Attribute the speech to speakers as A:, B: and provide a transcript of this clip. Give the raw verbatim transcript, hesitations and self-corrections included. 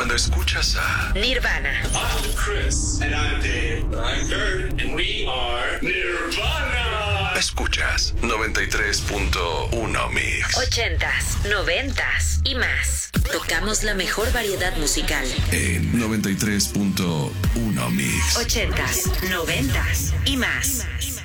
A: cuando escuchas a
B: Nirvana.
C: I'm Chris. And I'm Dave. I'm Kurt. And we are Nirvana.
A: Escuchas noventa y tres punto uno Mix.
B: Ochentas, noventas y más. Tocamos la mejor variedad musical.
A: En noventa y tres punto uno Mix.
B: Ochentas, noventas y más.